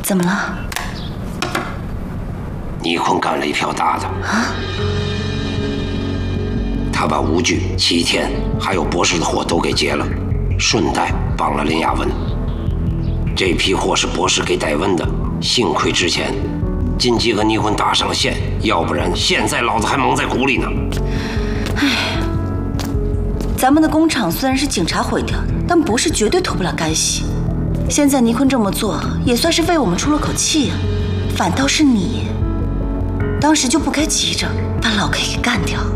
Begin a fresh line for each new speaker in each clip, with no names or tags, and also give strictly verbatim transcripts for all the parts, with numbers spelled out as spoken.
怎么了？
倪坤干了一票大的啊！他把吴惧、齐天还有博士的货都给劫了，顺带绑了林雅文。这批货是博士给戴温的，幸亏之前金鸡和倪坤搭上了线，要不然现在老子还蒙在鼓里呢。
唉，咱们的工厂虽然是警察毁掉的，但博士绝对脱不了干系。现在倪坤这么做，也算是为我们出了口气啊。反倒是你，当时就不该急着把老 K 给干掉。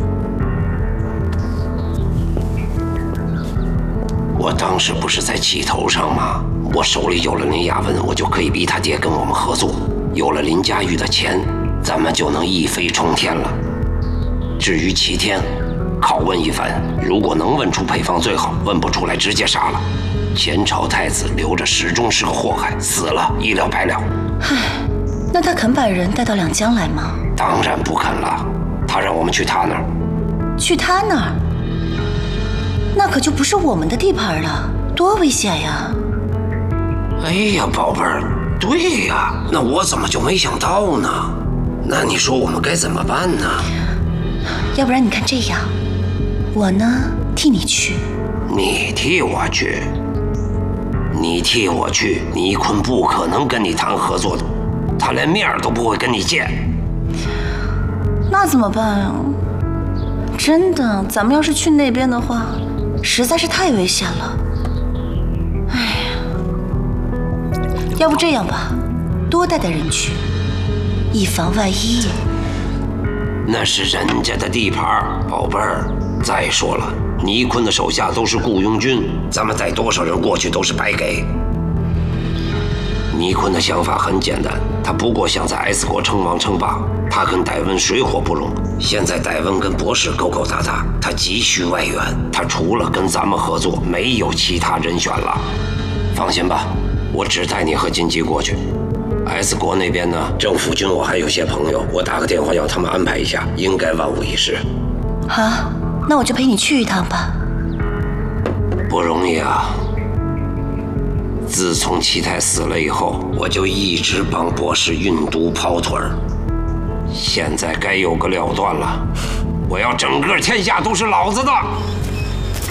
我当时不是在气头上吗？我手里有了林雅文，我就可以逼他爹跟我们合作。有了林佳玉的钱，咱们就能一飞冲天了。至于齐天，拷问一番，如果能问出配方最好，问不出来直接杀了。前朝太子留着始终是个祸害，死了一了百了。
唉，那他肯把人带到两江来吗？
当然不肯了，他让我们去他那儿。
去他那儿？那可就不是我们的地盘了，多危险呀！
哎呀，宝贝儿，对呀，那我怎么就没想到呢？那你说我们该怎么办呢？
要不然你看这样，我呢替你去。
你替我去？你替我去，倪坤不可能跟你谈合作的，他连面都不会跟你见。
那怎么办呀？真的，咱们要是去那边的话，实在是太危险了。哎呀，要不这样吧，多带带人去，以防万一。
那是人家的地盘，宝贝儿。再说了，倪坤的手下都是雇佣军，咱们带多少人过去都是白给。倪坤的想法很简单，他不过想在 S 国称王称霸。他跟戴温水火不容，现在戴温跟博士勾勾搭搭，他急需外援，他除了跟咱们合作，没有其他人选了。放心吧，我只带你和金鸡过去。S 国那边呢，政府军我还有些朋友，我打个电话要他们安排一下，应该万无一失。
好，那我就陪你去一趟吧。
不容易啊！自从齐泰死了以后，我就一直帮博士运毒跑腿儿。现在该有个了断了，我要整个天下都是老子的。